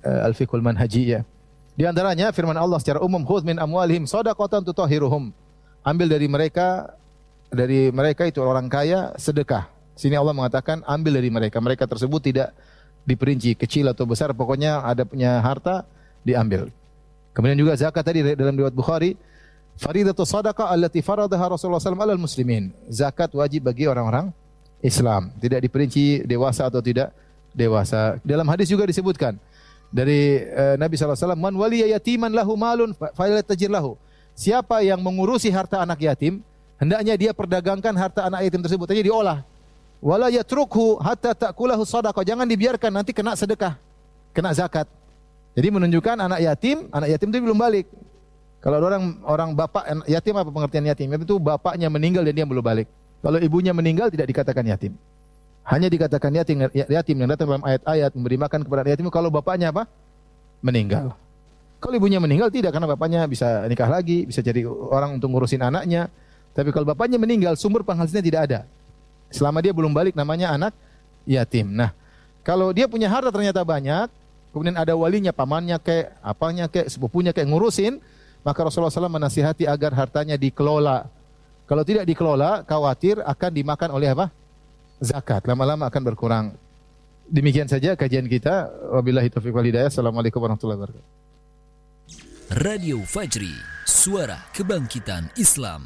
Al-Fiqhul Manhaji ya. Di antaranya firman Allah secara umum, khudz min amwalihim shadaqatan tutahhiruhum. Ambil dari mereka itu orang kaya sedekah. Sini Allah mengatakan ambil dari mereka. Mereka tersebut tidak diperinci kecil atau besar, pokoknya ada punya harta diambil. Kemudian juga zakat tadi dalam riwayat Bukhari, faridatu shadaqah allati faradaha Rasulullah sallallahu alaihi wasallam 'alal muslimin. Zakat wajib bagi orang-orang Islam, tidak diperinci dewasa atau tidak dewasa. Dalam hadis juga disebutkan dari Nabi sallallahu alaihi wasallam, man waliya yatiman lahu malun falyatajir lahu. Siapa yang mengurusi harta anak yatim, hendaknya dia perdagangkan harta anak yatim tersebut, hanya diolah. Wala yatrukhu hatta ta'kulahu shadaqah. Jangan dibiarkan, nanti kena sedekah, kena zakat. Jadi menunjukkan anak yatim itu belum balik. Kalau orang bapak yatim, apa pengertian yatim? Yatim itu bapaknya meninggal dan dia belum balik. Kalau ibunya meninggal tidak dikatakan yatim. Hanya dikatakan yatim yang datang dalam ayat-ayat memberi makan kepada yatim kalau bapaknya apa? Meninggal. Kalau ibunya meninggal tidak, karena bapaknya bisa nikah lagi, bisa jadi orang untuk ngurusin anaknya. Tapi kalau bapaknya meninggal, sumber penghasilannya tidak ada. Selama dia belum balik namanya anak yatim. Nah, kalau dia punya harta ternyata banyak, kemudian ada walinya, pamannya kayak apanya kayak sepupunya kayak ngurusin, maka Rasulullah SAW menasihati agar hartanya dikelola. Kalau tidak dikelola, khawatir akan dimakan oleh apa? Zakat. Lama-lama akan berkurang. Demikian saja kajian kita. Wabillahi taufiq wal hidayah. Assalamualaikum warahmatullahi wabarakatuh. Radio Fajri, suara kebangkitan Islam.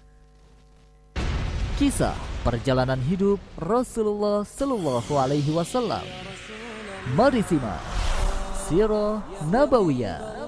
Kisah perjalanan hidup Rasulullah Sallallahu Alaihi Wasallam. Mari simak Sirah Nabawiyah.